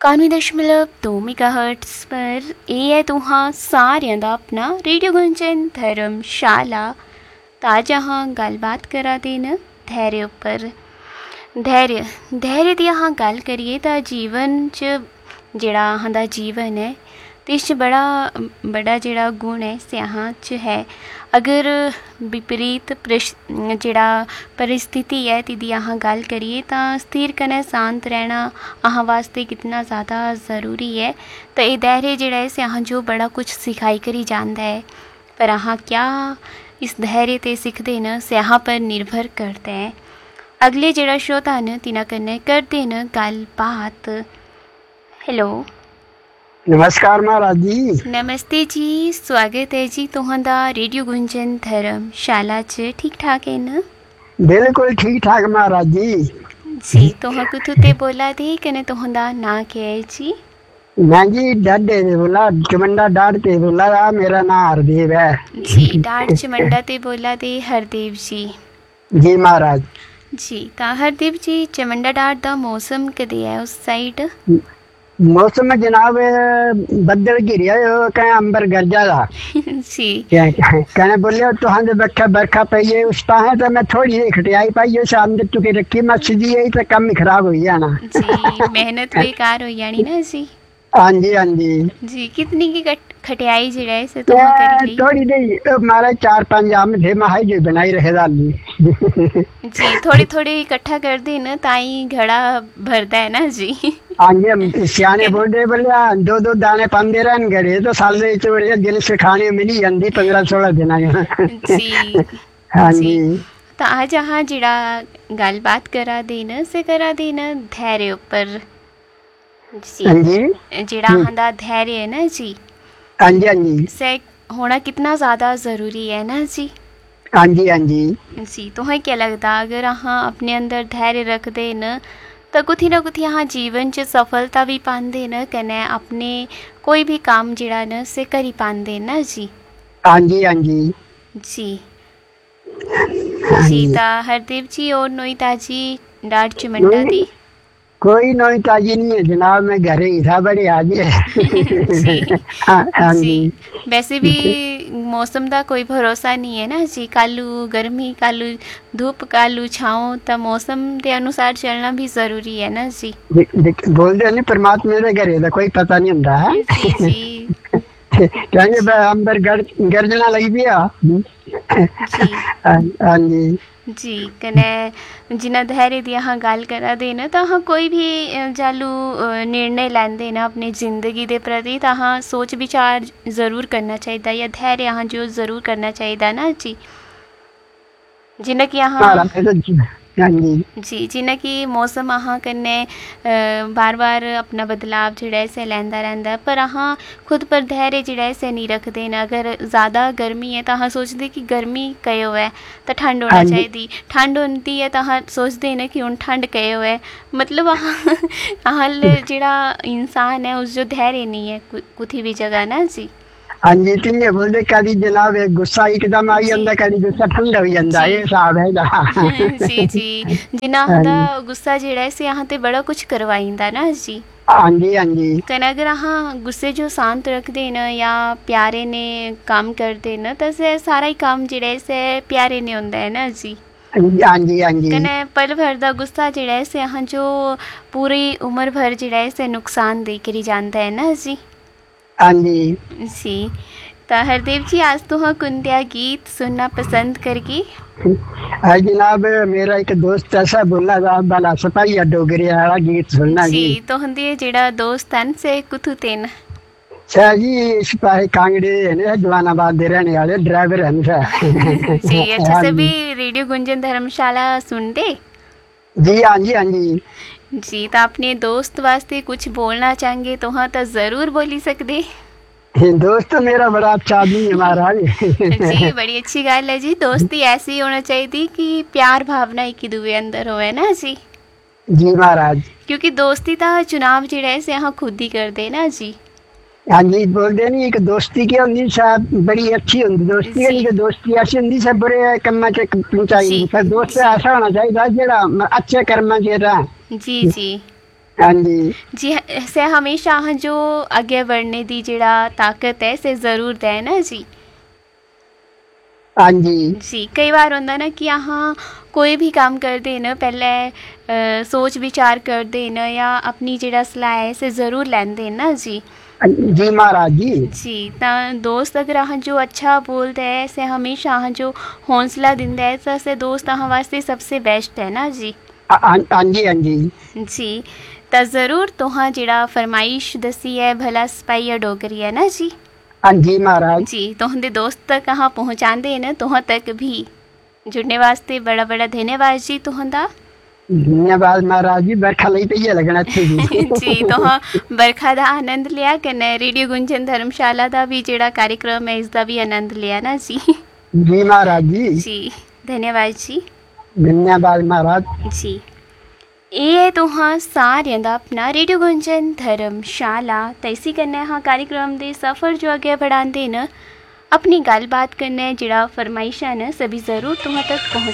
91.2 megahertz पर ਇਹ ਹੈ ਤੁਹਾਂ ਸਾਰਿਆਂ ਦਾ ਆਪਣਾ ਰੇਡੀਓ ਗੁੰਜਨ ਧਰਮਸ਼ਾਲਾ ਤਾਜ਼ਾ ਹਾਂ ਗੱਲਬਾਤ ਕਰਾ ਦੇਣ ਧੈर्य ਉੱਪਰ ਧੈर्य ਦੀ ਹਾਂ ਗੱਲ ਕਰੀਏ ਤਾਂ ਜੀਵਨ 'ਚ ਜਿਹੜਾ ਹਾਂ ਜੀਵਨ ਹੈ ਤੇ ਇਸ 'ਚ ਬੜਾ ਜਿਹੜਾ ਗੁਣ ਹੈ ਸਿਆਹਾਂ 'ਚ ਹੈ अगर विपरीत जड़ा परिस्थिति है तिदी अहाँ गल करिए तो स्थिर कने शांत रहना अहाँ वास्ते कितना ज़्यादा ज़रूरी है। तो ये धैर्य जड़ा है से अहाँ जो बड़ा कुछ सिखाई करी जाता है पर अहाँ क्या इस धैर्य ते सीखते न से अहाँ पर निर्भर करता है। अगले जड़ा श्रोता न तिना कन्ने करते न गलबात। हेलो नमस्कार महाराज जी। नमस्ते जी, स्वागत है जी तुहांदा रेडियो गुंजन धर्मशाला च। ठीक ठाक है न? बिल्कुल ठीक ठाक महाराज जी। जी तुहां कुथु ते बोला दे कने तुहांदा नाम क्या है जी? मैं जी डाडे ते बोला चमंडा डाड ते बोला मेरा नाम हरदेव है जी। डाड चमंडा ते बोला दे हरदेव जी। जी महाराज जी। ता हरदेव जी चमंडा डाड दा मौसम कदे है उस साइड? मौसम में जनाब बदल घिरिया कहीं अंबर गरजा दा जी। कहने बोले तो हम बरखा बरखा पई है उस टाइम तो मैं थोड़ी सी खटियाई पाई है शाम तक चुकी रखी मैं सीधी है तो कम ही खराब हो जाना जी। मेहनत बेकार हो जानी ना जी। हाँ जी हाँ जी जी। कितनी की खटियाई जी रहे से तो करी ली? थोड़ी नहीं हमारे 4-5 आम थे मैं जो बनाई रहे दाली जी। थोड़ी थोड़ी इकट्ठा कर दी ना ताई घड़ा भरता है ना जी। हाँ जी सियाने बोलते बोले 2-2 दाने पांदे रहन गड़े तो साल दिन से खाने मिली जाती 15-16 दिन जी। हाँ जी। तो आज हाँ जिड़ा गलबात करा देना धैर्य ऊपर जी। जिड़ा हाँ धैर्य है ना जी। हाँ जी हाँ जी से होना कितना ज़्यादा ज़रूरी है ना जी। हाँ जी हाँ जी जी। तो है क्या लगता अगर हाँ अपने अंदर धैर्य रख दे न तो कुछ ना कुछ यहाँ जीवन च सफलता भी पाते न कने अपने कोई भी काम जिड़ा न से करी पाते ना जी। हाँ जी हाँ जी जी जी। ता हरदेव जी और नोई ताजी डाड चमंडा दी कोई नई ताजी नहीं है जनाब मैं घरे ही था बड़े आज जी। हाँ जी। वैसे भी मौसम का कोई भरोसा नहीं है ना जी। कालू गर्मी कालू धूप कालू छाँव तो मौसम के अनुसार चलना भी जरूरी है ना जी। बोल दे नहीं परमात्मा के घरे का कोई पता नहीं होता है जी। कहेंगे अंबर गर्जना लगी भी हाँ जी जी। कने जिन्ना धैर्य दी हाँ गल करा देना तो हाँ कोई भी जालू निर्णय लैंदे ना अपनी जिंदगी के प्रति तो हाँ सोच विचार जरूर करना चाहिए या धैर्य हाँ जो जरूर करना चाहिए ना जी। जिन्ना कि हाँ जी जिन्ना कि मौसम अहाँ कन्ने बार बार अपना बदलाव जड़ा से लैंदा रहंदा पर अहाँ खुद पर धैर्य जड़ा से नहीं रखते ना। अगर ज़्यादा गर्मी है तो अहाँ सोचते कि गर्मी कयो है तो ठंड होना चाहिए, ठंड होती है तो अहाँ सोचते ना कि उन ठंड कयो है। मतलब अहाँ जड़ा इंसान है उस जो धैर्य नहीं है कुछ भी जगह ना जी। हाँ जी तिन्ने बोलते कभी जनाब गुस्सा एकदम आई जाता कभी गुस्सा ठंडा हो जाता है हिसाब है जी जी। जिन्ना हदा गुस्सा जेड़ा है से यहाँ ते बड़ा कुछ करवाइंदा ना जी। हाँ जी हाँ जी कने अगर हाँ गुस्से जो शांत रख देना या प्यारे ने काम कर देना तो से सारा ही काम जेड़ा है से प्यारे ने होंदा है ना जी। हाँ जी हाँ जी कने पल भर दा गुस्सा जेड़ा है से यहाँ जो पूरी उम्र भर जेड़ा है से नुकसान दे करी जाता है ना जी। हाँ जी जी। तो हरदेव जी आज तो हाँ कुंतिया गीत सुनना पसंद करगी? जनाब मेरा एक दोस्त ऐसा बोला था बाला सपाई डोगरी वाला गीत सुनना जी। तो हंदी जेड़ा दोस्त है से कुथु तेन शाह जी सिपाही कांगड़े है जवानाबाद दे रहने वाले ड्राइवर हैं जी। अच्छा से भी रेडियो गुंजन धर्मशाला सुनते जी। हाँ जी हाँ जी जी। तो अपने दोस्त वास्ते कुछ बोलना चाहेंगे तो हाँ तो जरूर बोली सकते। दोस्त तो मेरा बड़ा अच्छा आदमी है महाराज जी। बड़ी अच्छी गल है जी। दोस्ती ऐसी होना चाहिए कि प्यार भावना एक दूसरे अंदर होए ना जी। जी महाराज क्योंकि दोस्ती का चुनाव जिहड़ा है से हाँ खुद ही कर दे ना जी। हाँ जी बोलते नहीं एक दोस्ती की होंगी साहब बड़ी अच्छी होंगी दोस्ती है दोस्ती ऐसी होंगी सब बुरे कम्मा च पहुंचाई पर दोस्त ऐसा होना चाहिए जेड़ा अच्छे कर्मा च रहे जी जी हाँ जी। जी से हमेशा अहाँ जो अगे बढ़ने दी जेड़ा ताकत है से ज़रूर दें ना जी। हाँ जी। जी कई बार होंदा ना कि अहाँ कोई भी काम करदे न पहले सोच विचार करदे न या अपनी जेड़ा सलाह है से ज़रूर लैंदे ना जी। जी महाराज जी। जी तां दोस्त अगर अहाँ जो अच्छा बोलदा है से हमेशा अहाँ जो हौसला दिंदा है तो से दोस्त अहाँ वास्ते सबसे बेस्ट है ना जी। हाँ जी। हाँ जी। जी तां ज़रूर तुहां जेड़ा फरमाइश दसी है भला सपाई या डोगरी है ना जी। हाँ जी महाराज। जी तुहांदे दोस्त तक अहाँ पहुँचांदे न तुहां तक भी जुड़ने वास्ते बड़ा बड़ा धन्यवाद जी तुहांदा। धन्यवाद महाराज जी। बरखा लई पई है लगना इत्थे जी। जी तुहां बरखा दा आनंद लिया कन्नै रेडियो गुंजन धर्मशाला दा भी जेड़ा कार्यक्रम है इसदा भी आनंद लिया ना जी। जी महाराज जी। जी धन्यवाद जी। धन्यवाद महाराज जी ਇਹ ਤੁਹਾਂ ਸਾਰਿਆਂ ਦਾ ਆਪਣਾ ਰੇਡੀਓ ਗੁੰਜਨ ਧਰਮਸ਼ਾਲਾ ਤਾਂ ਇਸੀ ਕਰਨਾ ਹਾਂ कार्यक्रम ਦੇ ਸਫ਼ਰ ਜੋ ਅੱਗੇ बढ़ाते न अपनी गलबात करना ਜਿਹੜਾ फरमाइशा न सभी ज़रूर तुहां तक पहुँच